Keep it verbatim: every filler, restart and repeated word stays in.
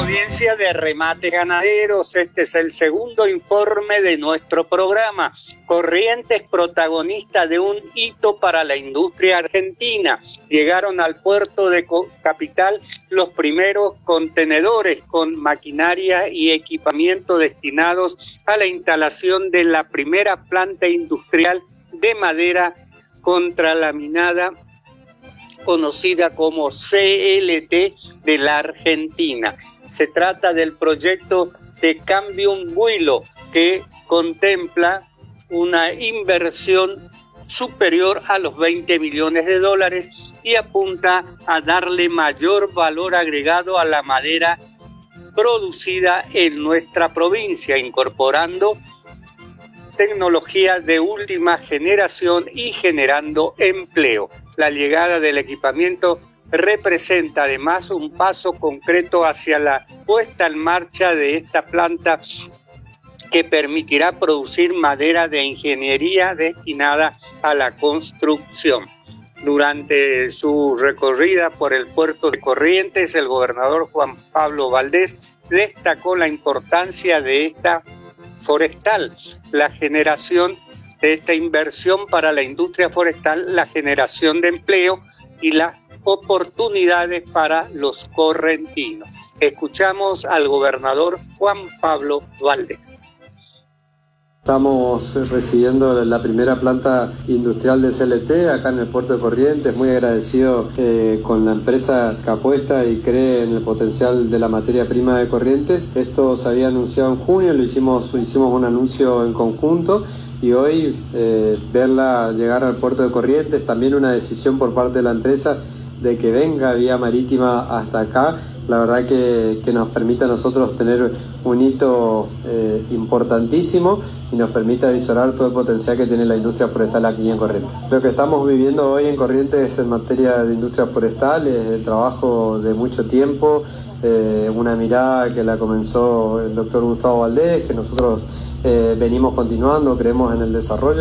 Audiencia de Remates Ganaderos, este es el segundo informe de nuestro programa. Corrientes, protagonista de un hito para la industria argentina. Llegaron al puerto de Capital los primeros contenedores con maquinaria y equipamiento destinados a la instalación de la primera planta industrial de madera contralaminada, conocida como C L T de la Argentina. Se trata del proyecto de Cambium Vuilo, que contempla una inversión superior a los veinte millones de dólares y apunta a darle mayor valor agregado a la madera producida en nuestra provincia, incorporando tecnología de última generación y generando empleo. La llegada del equipamiento representa además un paso concreto hacia la puesta en marcha de esta planta que permitirá producir madera de ingeniería destinada a la construcción. Durante su recorrida por el puerto de Corrientes, el gobernador Juan Pablo Valdés destacó la importancia de esta forestal, la generación de esta inversión para la industria forestal, la generación de empleo y las oportunidades para los correntinos. Escuchamos al gobernador Juan Pablo Valdés. Estamos recibiendo la primera planta industrial de C L T acá en el puerto de Corrientes, muy agradecido eh, con la empresa que apuesta y cree en el potencial de la materia prima de Corrientes. Esto se había anunciado en junio, lo hicimos, hicimos un anuncio en conjunto y hoy eh, verla llegar al puerto de Corrientes, también una decisión por parte de la empresa de que venga vía marítima hasta acá, la verdad que, que nos permite a nosotros tener un hito eh, importantísimo y nos permite avisorar todo el potencial que tiene la industria forestal aquí en Corrientes. Lo que estamos viviendo hoy en Corrientes en materia de industria forestal es el trabajo de mucho tiempo, eh, una mirada que la comenzó el doctor Gustavo Valdés, que nosotros eh, venimos continuando, creemos en el desarrollo.